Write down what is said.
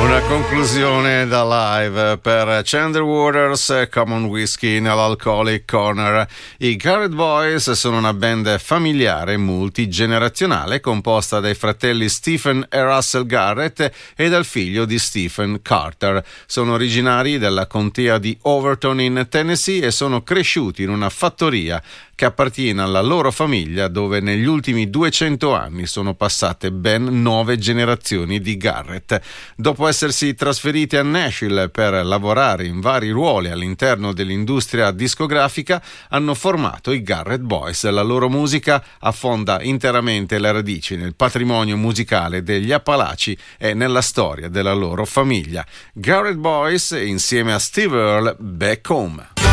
Una conclusione da live per Chandler Waters, Common Whiskey nell'Alcoholic Corner. I Garrett Boys sono una band familiare e multigenerazionale composta dai fratelli Stephen e Russell Garrett e dal figlio di Stephen, Carter. Sono originari della contea di Overton in Tennessee e sono cresciuti in una fattoria che appartiene alla loro famiglia, dove negli ultimi 200 anni sono passate ben 9 generazioni di Garrett. Dopo essersi trasferiti a Nashville per lavorare in vari ruoli all'interno dell'industria discografica, hanno formato i Garrett Boys. La loro musica affonda interamente le radici nel patrimonio musicale degli Appalachi e nella storia della loro famiglia. Garrett Boys insieme a Steve Earle, Back Home.